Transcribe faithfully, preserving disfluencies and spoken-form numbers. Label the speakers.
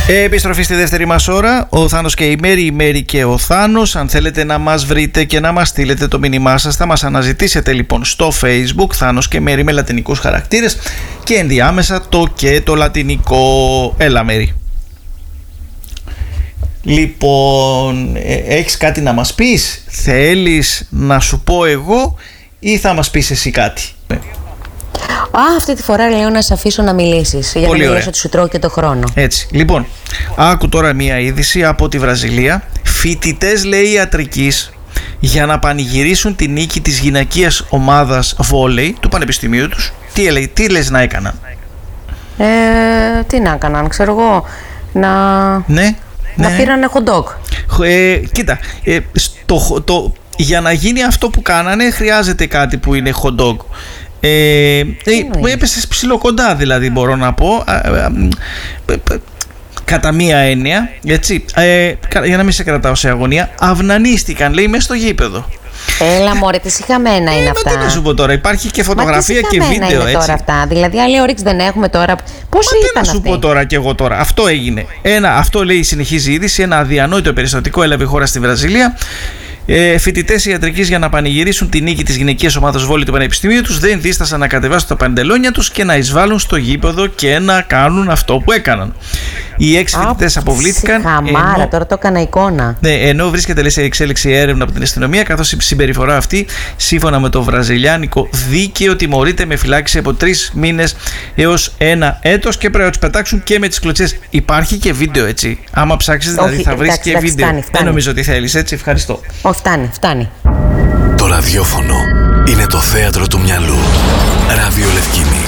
Speaker 1: Επιστροφή στη δεύτερη μας ώρα. Ο Θάνος και η Μέρη, η Μέρη και ο Θάνος. Αν θέλετε να μας βρείτε και να μας στείλετε το μήνυμά σας, θα μας αναζητήσετε λοιπόν στο Facebook Θάνος και Μέρη με λατινικούς χαρακτήρες και ενδιάμεσα το και το λατινικό. Έλα Μέρη. Λοιπόν, έχεις κάτι να μας πεις? Θέλεις να σου πω εγώ ή θα μας πεις εσύ κάτι?
Speaker 2: Α, αυτή τη φορά λέω να σε αφήσω να μιλήσεις. Για
Speaker 1: Πολύ
Speaker 2: να
Speaker 1: ωραία.
Speaker 2: μιλήσω ότι σου τρώω και το χρόνο.
Speaker 1: Έτσι. Λοιπόν, άκου τώρα μία είδηση από τη Βραζιλία. Φοιτητές, λέει, ιατρικής για να πανηγυρίσουν τη νίκη της γυναικείας ομάδας βόλεϊ του πανεπιστημίου τους. Τι, έλεγε, τι λες να έκαναν?
Speaker 2: Ε, τι να έκαναν, ξέρω εγώ. Να,
Speaker 1: Ναι,
Speaker 2: να
Speaker 1: ναι.
Speaker 2: πήρανε hot dog.
Speaker 1: Ε, κοίτα, ε, στο, το, για να γίνει αυτό που κάνανε χρειάζεται κάτι που είναι hot dog. Ε, ε, έπεσες ψιλοκοντά, δηλαδή, μπορώ να πω, κατά μία έννοια, έτσι, ε, για να μην σε κρατάω σε αγωνία. Αυνανίστηκαν, λέει, μέσα στο γήπεδο.
Speaker 2: Έλα μωρέ, τι συχαμένα
Speaker 1: ε,
Speaker 2: είναι
Speaker 1: μα
Speaker 2: αυτά.
Speaker 1: τι να σου πω τώρα, υπάρχει και φωτογραφία
Speaker 2: μα
Speaker 1: και βίντεο,
Speaker 2: είναι
Speaker 1: έτσι.
Speaker 2: τώρα αυτά. Δηλαδή, άλλη όρεξη δεν έχουμε τώρα. Πώς
Speaker 1: Μα τι
Speaker 2: ήταν
Speaker 1: να σου
Speaker 2: αυτή?
Speaker 1: πω τώρα κι εγώ τώρα. Αυτό έγινε. Ένα, αυτό λέει, συνεχίζει η είδηση. Ένα αδιανόητο περιστατικό έλαβε χώρα στη Βραζιλία. Ε, Φοιτητές ιατρικής για να πανηγυρίσουν τη νίκη της γυναικείας ομάδας βόλεϊ του πανεπιστημίου τους δεν δίστασαν να κατεβάσουν τα παντελόνια τους και να εισβάλλουν στο γήπεδο και να κάνουν αυτό που έκαναν. Οι έξι φοιτητές αποβλήθηκαν.
Speaker 2: Χαμάρα,
Speaker 1: ενώ,
Speaker 2: τώρα το έκανα εικόνα.
Speaker 1: ναι, ενώ βρίσκεται, λέει, σε εξέλιξη έρευνα από την αστυνομία, καθώς η συμπεριφορά αυτή, σύμφωνα με το βραζιλιάνικο δίκαιο, τιμωρείται με φυλάκιση από τρεις μήνες έως ένα έτος και πρέπει να τους πετάξουν και με τις κλωτσιές. Υπάρχει και βίντεο, έτσι. Άμα ψάξεις, δηλαδή,
Speaker 2: Όχι,
Speaker 1: θα βρεις
Speaker 2: εντάξει,
Speaker 1: και
Speaker 2: εντάξει,
Speaker 1: βίντεο.
Speaker 2: φτάνει, φτάνει.
Speaker 1: Δεν νομίζω ότι θέλεις, έτσι. Ευχαριστώ.
Speaker 2: Όχι, φτάνει, φτάνει.
Speaker 3: Το ραδιόφωνο είναι το θέατρο του μυαλού. Ραδιολευκήμη.